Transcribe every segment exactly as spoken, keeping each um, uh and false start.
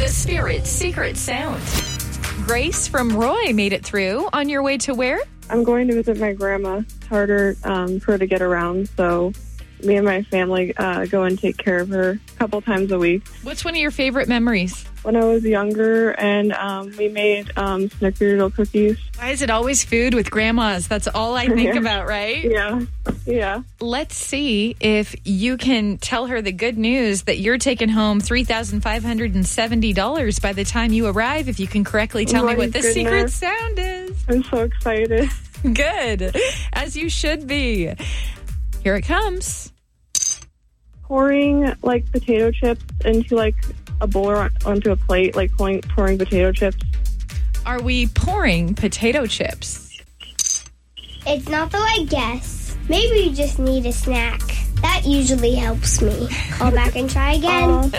The Spirit's secret sound. Grace from Roy made it through. On your way to where? I'm going to visit my grandma. It's harder um, for her to get around, so me and my family uh, go and take care of her a couple times a week. What's one of your favorite memories? When I was younger, and um, we made um, snickerdoodle cookies. Why is it always food with grandmas? That's all I think Yeah. about, right? Yeah, yeah. Let's see if you can tell her the good news that you're taking home three thousand five hundred seventy dollars by the time you arrive, if you can correctly tell My me what the goodness. secret sound is. I'm so excited. Good, as you should be. Here it comes. Pouring, like, potato chips into, like, a bowl or onto a plate, like pouring, pouring potato chips. Are we pouring potato chips? It's not though, I guess. Maybe you just need a snack. That usually helps me. Call back and try again. Oh,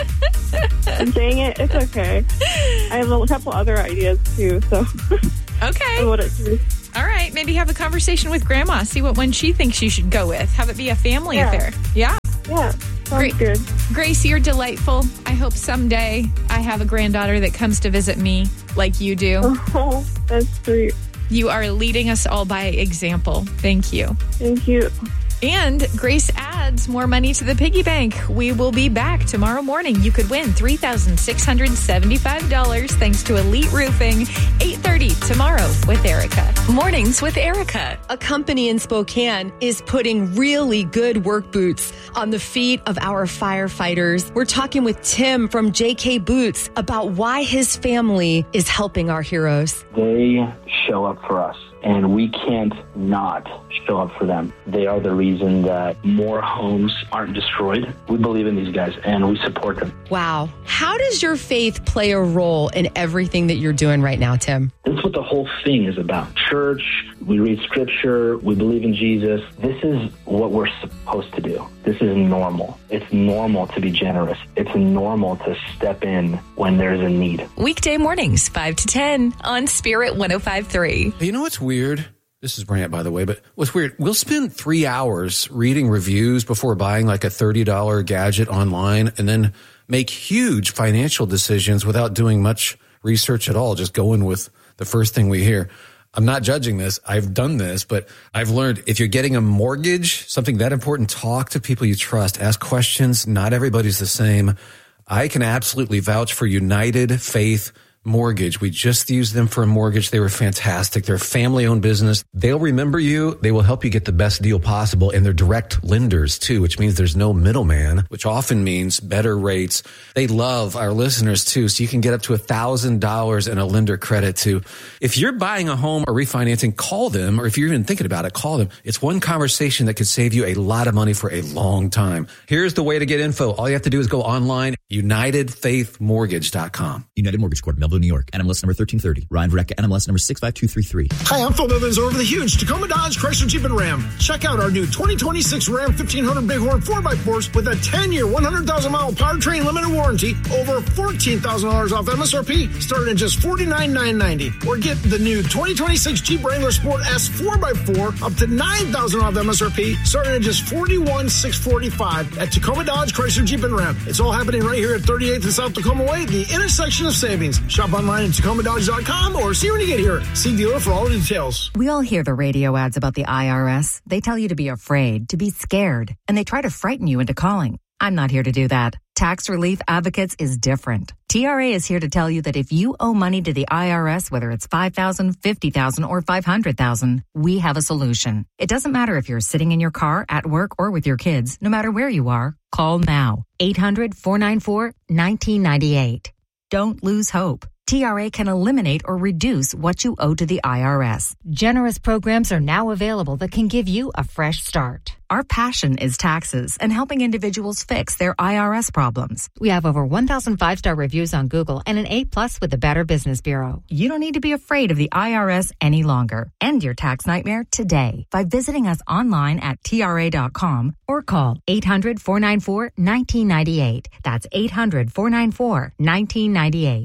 dang it, it's okay. I have a couple other ideas, too, so. Okay. What it is. All right. Maybe have a conversation with Grandma. See what one she thinks you should go with. Have it be a family Yeah. affair. Yeah? Yeah, sounds Great. good. Grace, you're delightful. I hope someday I have a granddaughter that comes to visit me like you do. Oh, that's sweet. You are leading us all by example. Thank you. Thank you. And Grace adds more money to the piggy bank. We will be back tomorrow morning. You could win three thousand six hundred seventy-five dollars thanks to Elite Roofing. eight thirty tomorrow with Erica. Mornings with Erica. A company in Spokane is putting really good work boots on the feet of our firefighters. We're talking with Tim from J K Boots about why his family is helping our heroes. They show up for us, and we can't not show up for them. They are the reason that more homes aren't destroyed. We believe in these guys, and we support them. Wow. How does your faith play a role in everything that you're doing right now, Tim? That's what the whole thing is about. Church, we read scripture, we believe in Jesus. This is what we're supposed to do. This is normal. It's normal to be generous. It's normal to step in when there's a need. Weekday mornings, five to ten on Spirit one oh five point three. You know what's weird? This is Brant, by the way, but what's weird, we'll spend three hours reading reviews before buying like a thirty dollars gadget online and then make huge financial decisions without doing much research at all, just going with the first thing we hear. I'm not judging this. I've done this, but I've learned if you're getting a mortgage, something that important, talk to people you trust, ask questions. Not everybody's the same. I can absolutely vouch for United Faith Mortgage. We just used them for a mortgage. They were fantastic. They're a family-owned business. They'll remember you. They will help you get the best deal possible. And they're direct lenders, too, which means there's no middleman, which often means better rates. They love our listeners, too, so you can get up to one thousand dollars in a lender credit, too. If you're buying a home or refinancing, call them. Or if you're even thinking about it, call them. It's one conversation that could save you a lot of money for a long time. Here's the way to get info. All you have to do is go online, united faith mortgage dot com. United Mortgage Corp, Melville, New York. N M L S number thirteen thirty. Ryan Verrecka, N M L S number six five two three three. Hi, I'm Phil Bivens over the huge Tacoma Dodge Chrysler Jeep and Ram. Check out our new twenty twenty-six Ram fifteen hundred Bighorn four by fours with a ten-year, one hundred thousand mile powertrain limited warranty, over fourteen thousand dollars off M S R P, starting at just forty-nine thousand nine hundred ninety dollars. Or get the new twenty twenty-six Jeep Wrangler Sport S four by four, up to nine thousand dollars off M S R P, starting at just forty-one thousand six hundred forty-five dollars at Tacoma Dodge Chrysler Jeep and Ram. It's all happening right here at thirty-eighth and South Tacoma Way, the intersection of savings. Shop online at Tacoma Dodge dot com or see when you get here. See dealer for all the details. We all hear the radio ads about the I R S. They tell you to be afraid, to be scared, and they try to frighten you into calling. I'm not here to do that. Tax Relief Advocates is different. T R A is here to tell you that if you owe money to the I R S, whether it's five thousand dollars, fifty thousand dollars, or five hundred thousand dollars, we have a solution. It doesn't matter if you're sitting in your car, at work, or with your kids. No matter where you are, call now. eight hundred, four nine four, one nine nine eight. Don't lose hope. T R A can eliminate or reduce what you owe to the I R S. Generous programs are now available that can give you a fresh start. Our passion is taxes and helping individuals fix their I R S problems. We have over one thousand five-star reviews on Google and an A plus with the Better Business Bureau. You don't need to be afraid of the I R S any longer. End your tax nightmare today by visiting us online at T R A dot com or call eight hundred, four nine four, one nine nine eight. That's eight hundred, four nine four, one nine nine eight.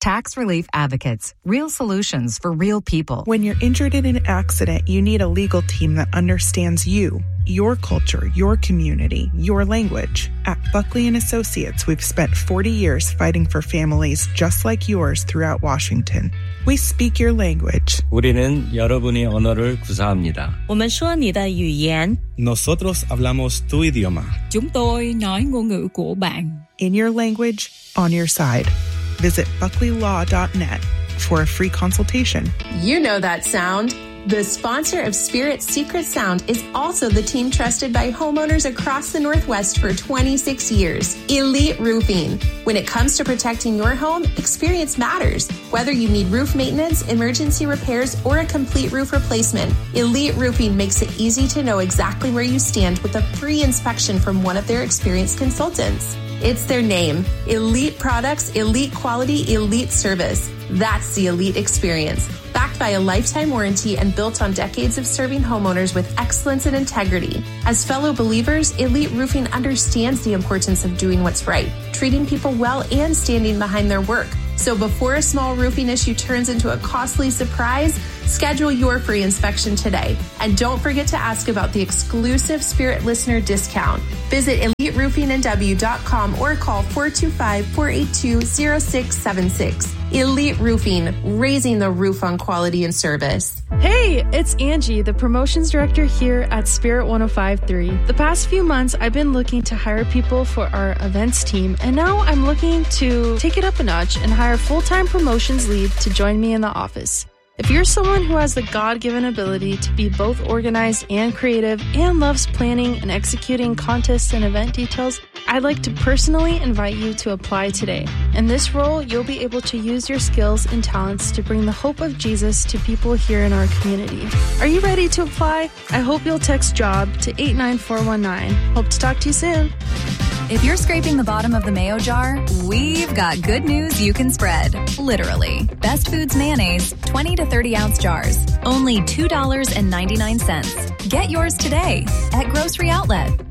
Tax Relief Advocates. Real solutions for real people. When you're injured in an accident, you need a legal team that understands you, your culture, your community, your language. At Buckley and Associates, we've spent forty years fighting for families just like yours throughout Washington. We speak your language. 우리는 여러분의 언어를 구사합니다. 我们说你的语言. Nosotros hablamos tu idioma. Chúng tôi nói ngôn ngữ của bạn. In your language, on your side. Visit buckley law dot net for a free consultation. You know that sound. The sponsor of Spirit Secret Sound is also the team trusted by homeowners across the Northwest for twenty-six years, Elite Roofing. When it comes to protecting your home, experience matters. Whether you need roof maintenance, emergency repairs, or a complete roof replacement, Elite Roofing makes it easy to know exactly where you stand with a free inspection from one of their experienced consultants. It's their name. Elite products, elite quality, elite service. That's the Elite experience. Backed by a lifetime warranty and built on decades of serving homeowners with excellence and integrity. As fellow believers, Elite Roofing understands the importance of doing what's right, treating people well, and standing behind their work. So before a small roofing issue turns into a costly surprise, schedule your free inspection today. And don't forget to ask about the exclusive Spirit Listener discount. Visit elite roofing n w dot com or call four two five, four eight two, zero six seven six. Elite Roofing, raising the roof on quality and service. Hey, it's Angie, the promotions director here at Spirit one oh five point three. The past few months, I've been looking to hire people for our events team, and now I'm looking to take it up a notch and hire a full-time promotions lead to join me in the office. If you're someone who has the God-given ability to be both organized and creative and loves planning and executing contests and event details, I'd like to personally invite you to apply today. In this role, you'll be able to use your skills and talents to bring the hope of Jesus to people here in our community. Are you ready to apply? I hope you'll text JOB to eight nine four one nine. Hope to talk to you soon. If you're scraping the bottom of the mayo jar, we've got good news you can spread. Literally. Best Foods mayonnaise, twenty to thirty ounce jars. Only two dollars and ninety-nine cents. Get yours today at Grocery Outlet.